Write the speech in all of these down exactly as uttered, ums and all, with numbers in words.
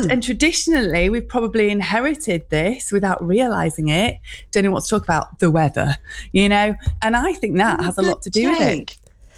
And, and traditionally, we've probably inherited this without realising it. Don't know what to talk about, the weather, you know? And I think that has a lot to do with it.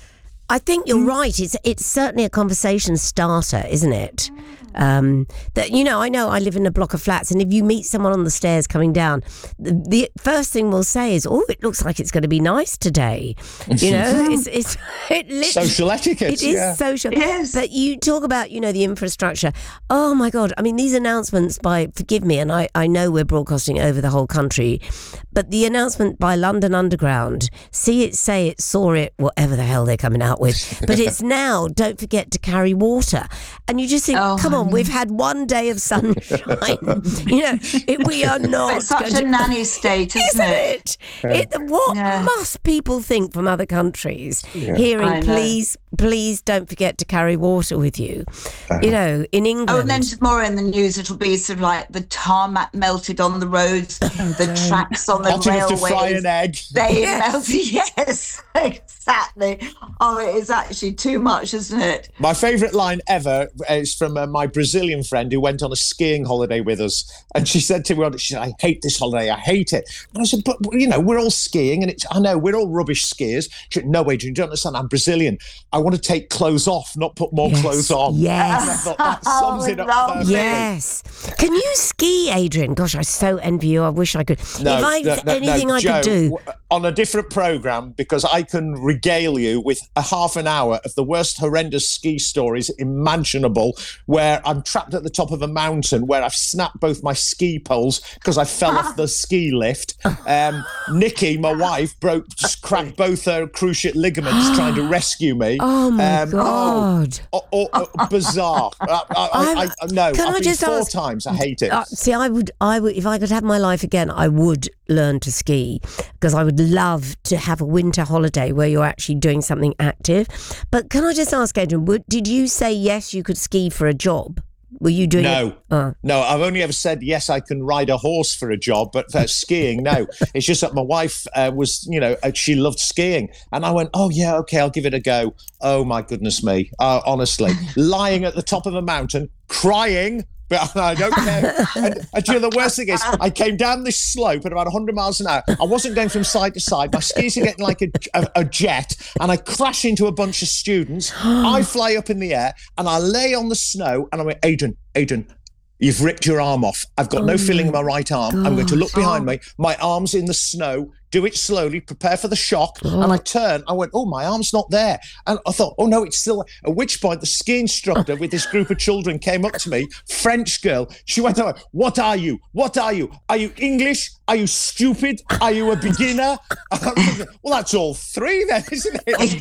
I think you're right. It's it's certainly a conversation starter, isn't it? Um, that you know, I know I live in a block of flats, and if you meet someone on the stairs coming down, the, the first thing we'll say is, "Oh, it looks like it's going to be nice today." You know, it's it's it literally, social etiquette. It is yeah. social. Yes. But you talk about, you know, the infrastructure. Oh my God! I mean, these announcements by forgive me, and I I know we're broadcasting over the whole country, but the announcement by London Underground, see it, say it, saw it, whatever the hell they're coming out with, but it's now, don't forget to carry water, and you just think, oh, come on. We've had one day of sunshine. You know, it, we are not. It's such a to, nanny state, isn't, isn't it? it? it what yeah. must people think from other countries? Yeah. Hearing, please, please don't forget to carry water with you. Uh-huh. You know, in England. Oh, and then tomorrow in the news, it'll be sort of like the tarmac melted on the roads, the tracks on the Hot railways. To fry an egg. They yes. melted. Yes, exactly. Oh, it is actually too much, isn't it? My favourite line ever is from uh, my Brazilian friend who went on a skiing holiday with us, and she said to me, she said, "I hate this holiday, I hate it." And I said, "But you know, we're all skiing, and it's I know we're all rubbish skiers." She said, "No, Adrian, you don't understand. I'm Brazilian. I want to take clothes off, not put more yes. clothes on." Yes, and I thought that sums oh, it up perfectly. Yes. Can you ski, Adrian? Gosh, I so envy you. I wish I could. No, if I no, no, anything no, I Joe, could do on a different programme, because I can regale you with a half an hour of the worst horrendous ski stories imaginable, where I'm trapped at the top of a mountain where I've snapped both my ski poles because I fell off the ski lift. Um, Nikki, my wife, broke, cracked both her cruciate ligaments trying to rescue me. Oh my um, God! Oh, oh, oh, bizarre. I, I, I, I, no, Can I've I been just four ask, times. I hate it. Uh, see, I would, I would, if I could have my life again, I would learn to ski because I would love to have a winter holiday where you're actually doing something active. But can I just ask, Adrian, would, did you say yes, you could ski for a job? Were you doing no, it? Uh. No, I've only ever said, yes, I can ride a horse for a job, but for skiing, no. It's just that my wife uh, was, you know, uh, she loved skiing. And I went, oh, yeah, okay, I'll give it a go. Oh, my goodness me. Uh, honestly, lying at the top of a mountain, crying, but I don't care. And, and you know, the worst thing is, I came down this slope at about one hundred miles an hour. I wasn't going from side to side. My skis are getting like a, a, a jet, and I crash into a bunch of students. I fly up in the air, and I lay on the snow, and I went, Adrian, Adrian, you've ripped your arm off. I've got oh no feeling in my right arm. God. I'm going to look behind me. My arm's in the snow. Do it slowly. Prepare for the shock. Oh. And I turned. I went, oh, my arm's not there. And I thought, oh, no, it's still there. At which point, the ski instructor with this group of children came up to me, French girl. She went, what are you? What are you? Are you English? Are you stupid? Are you a beginner? Well, that's all three then, isn't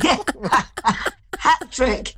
it? Hat trick.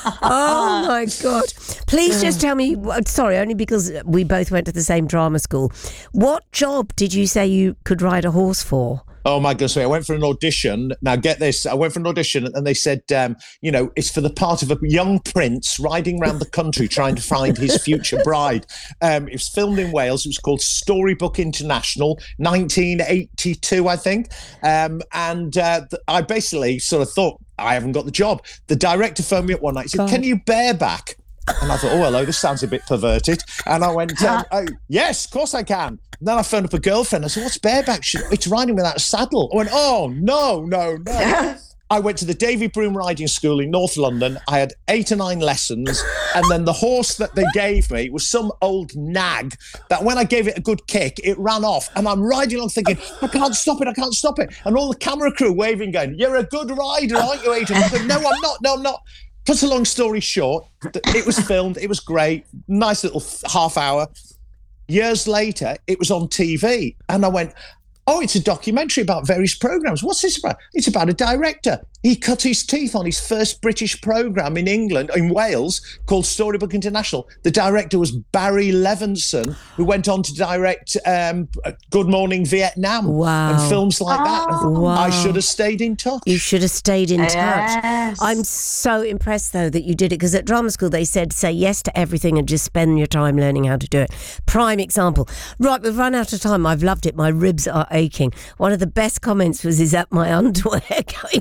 Oh my God. Please just tell me, sorry, only because we both went to the same drama school. What job did you say you could ride a horse for? Oh my goodness! I went for an audition. Now get this: I went for an audition, and they said, um, you know, it's for the part of a young prince riding around the country trying to find his future bride. Um, it was filmed in Wales. It was called Storybook International, nineteen eighty-two, I think. Um, and uh, th- I basically sort of thought, I haven't got the job. The director phoned me up one night. He said, God. Can you bareback? And I thought, oh, hello, this sounds a bit perverted. And I went, um, oh, yes, of course I can. And then I phoned up a girlfriend. I said, what's bareback? She, it's riding without a saddle. I went, oh, no, no, no. I went to the Davy Broom Riding School in North London. I had eight or nine lessons. And then the horse that they gave me was some old nag that when I gave it a good kick, it ran off. And I'm riding along thinking, I can't stop it, I can't stop it. And all the camera crew waving, going, you're a good rider, aren't you, Adrian? I said, no, I'm not, no, I'm not. Cut a long story short, it was filmed, it was great, nice little half hour. Years later, it was on T V, and I went, oh, it's a documentary about various programmes. What's this about? It's about a director. He cut his teeth on his first British programme in England, in Wales, called Storybook International. The director was Barry Levinson, who went on to direct um, Good Morning Vietnam wow. and films like that. Oh, wow. I should have stayed in touch. You should have stayed in yes. touch. I'm so impressed, though, that you did it, because at drama school they said say yes to everything and just spend your time learning how to do it. Prime example. Right, we've run out of time. I've loved it. My ribs are aching. One of the best comments was, is that my underwear going around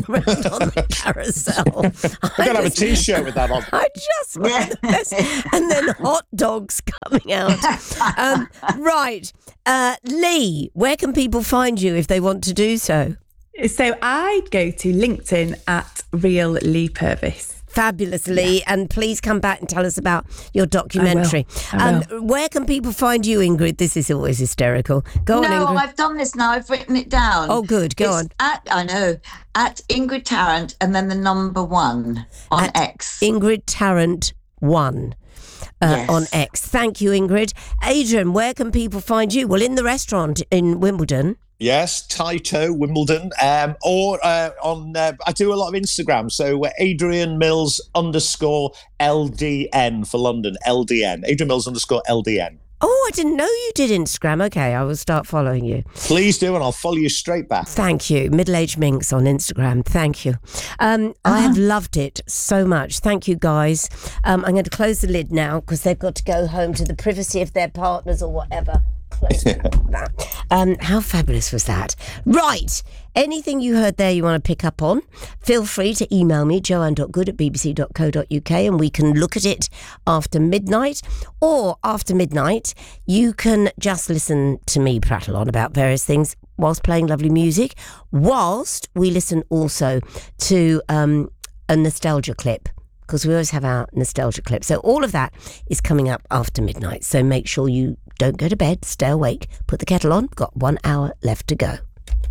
on the carousel. I'm going to have a T-shirt with that on. I just want the best. And then hot dogs coming out. Um, right. Uh, Lee, where can people find you if they want to do so? So I'd go to LinkedIn at Real Lee Purvis. Fabulously, yeah. And please come back and tell us about your documentary. I will. I will. Um, where can people find you, Ingrid? This is always hysterical. Go no, on, Ingrid. No, I've done this now. I've written it down. Oh, good. Go it's on. At, I know. At Ingrid Tarrant and then the number one on at X. Ingrid Tarrant one. Uh, yes. On X. Thank you, Ingrid. Adrian, where can people find you? Well, in the restaurant in Wimbledon. Yes, Taito, Wimbledon, um, or uh, on. Uh, I do a lot of Instagram, so uh, Adrian Mills underscore L D N for London, L D N. Adrian Mills underscore L D N. Oh, I didn't know you did Instagram. Okay, I will start following you. Please do, and I'll follow you straight back. Thank you. Middle-aged Minx on Instagram. Thank you. Um, uh-huh. I have loved it so much. Thank you, guys. Um, I'm going to close the lid now because they've got to go home to the privacy of their partners or whatever. that. Um, how fabulous was that? Right. Anything you heard there you want to pick up on, feel free to email me, joanne dot good at b b c dot co dot u k, and we can look at it after midnight. Or after midnight, you can just listen to me prattle on about various things whilst playing lovely music, whilst we listen also to um, a nostalgia clip, because we always have our nostalgia clip. So all of that is coming up after midnight. So make sure you don't go to bed, stay awake, put the kettle on, got one hour left to go.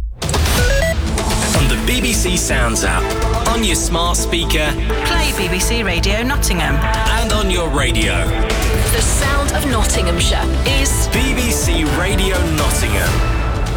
On the B B C Sounds app, on your smart speaker, play B B C Radio Nottingham, and on your radio. The sound of Nottinghamshire is B B C Radio Nottingham.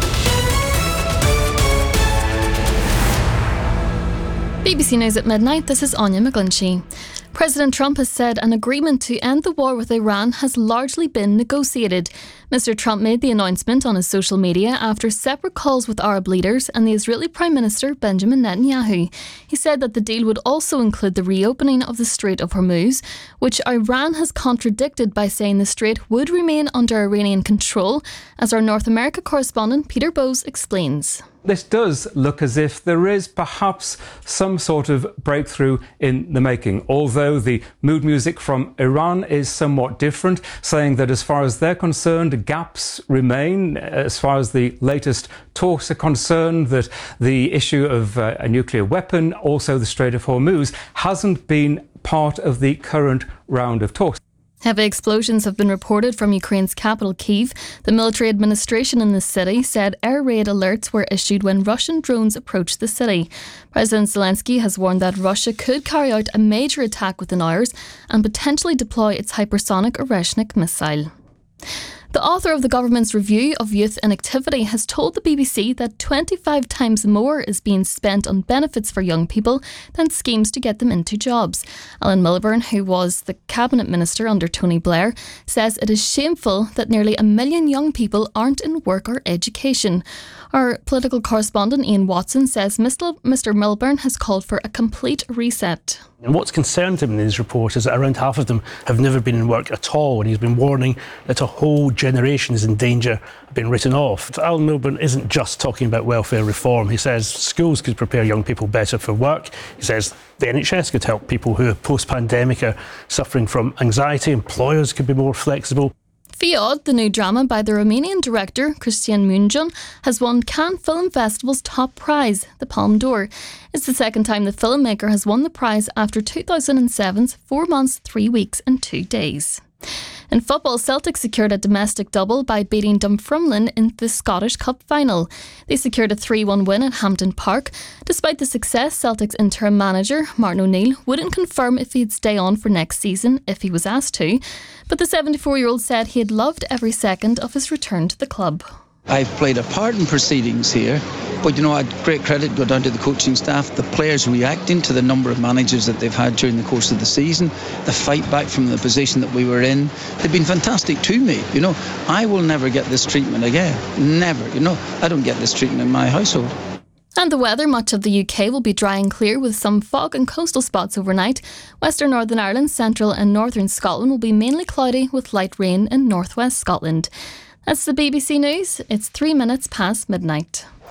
B B C News at midnight, this is Anya McGlinchey. President Trump has said an agreement to end the war with Iran has largely been negotiated. Mister Trump made the announcement on his social media after separate calls with Arab leaders and the Israeli Prime Minister Benjamin Netanyahu. He said that the deal would also include the reopening of the Strait of Hormuz, which Iran has contradicted by saying the strait would remain under Iranian control, as our North America correspondent Peter Bowes explains. This does look as if there is perhaps some sort of breakthrough in the making, although the mood music from Iran is somewhat different, saying that as far as they're concerned, gaps remain. As far as the latest talks are concerned, that the issue of uh, a nuclear weapon, also the Strait of Hormuz, hasn't been part of the current round of talks. Heavy explosions have been reported from Ukraine's capital, Kyiv. The military administration in the city said air raid alerts were issued when Russian drones approached the city. President Zelensky has warned that Russia could carry out a major attack within hours and potentially deploy its hypersonic Oreshnik missile. The author of the government's review of youth inactivity has told the B B C that twenty-five times more is being spent on benefits for young people than schemes to get them into jobs. Alan Milburn, who was the cabinet minister under Tony Blair, says it is shameful that nearly a million young people aren't in work or education. Our political correspondent Ian Watson says Mister Milburn has called for a complete reset. And what's concerned him in his report is that around half of them have never been in work at all, and he's been warning that a whole generation is in danger of being written off. Alan Milburn isn't just talking about welfare reform. He says schools could prepare young people better for work. He says the N H S could help people who post-pandemic are suffering from anxiety. Employers could be more flexible. Fiod, the new drama by the Romanian director Cristian Mungian, has won Cannes Film Festival's top prize, the Palme d'Or. It's the second time the filmmaker has won the prize after two thousand seven's Four Months, Three Weeks and Two Days. In football, Celtic secured a domestic double by beating Dunfermline in the Scottish Cup final. They secured a three one win at Hampden Park. Despite the success, Celtic's interim manager, Martin O'Neill, wouldn't confirm if he'd stay on for next season if he was asked to. But the seventy-four-year-old said he had loved every second of his return to the club. I've played a part in proceedings here, but you know, I had great credit go down to the coaching staff, the players reacting to the number of managers that they've had during the course of the season, the fight back from the position that we were in. They've been fantastic to me. You know, I will never get this treatment again. Never. You know, I don't get this treatment in my household. And the weather, much of the U K will be dry and clear with some fog and coastal spots overnight. Western Northern Ireland, central and northern Scotland will be mainly cloudy with light rain in northwest Scotland. That's the B B C News. It's three minutes past midnight.